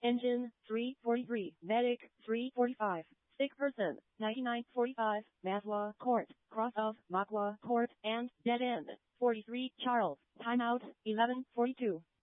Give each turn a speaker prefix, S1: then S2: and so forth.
S1: Engine, 343. Medic, 345. Sick person, 9945. Maswa Court, cross of Makwa Court, and dead end, 43 Charles. Timeout, 11:42.